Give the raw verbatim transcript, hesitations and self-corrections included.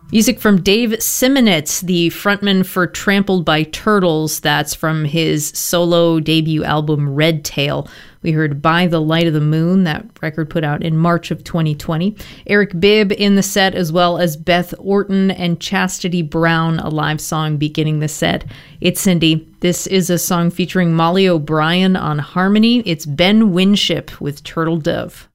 Music from Dave Simonitz, the frontman for Trampled by Turtles. That's from his solo debut album Red Tail. We heard By the Light of the Moon, that record put out in March of twenty twenty. Eric Bibb in the set, as well as Beth Orton and Chastity Brown, a live song beginning the set. It's Cindy. This is a song featuring Molly O'Brien on harmony. It's Ben Winship with Turtle Dove.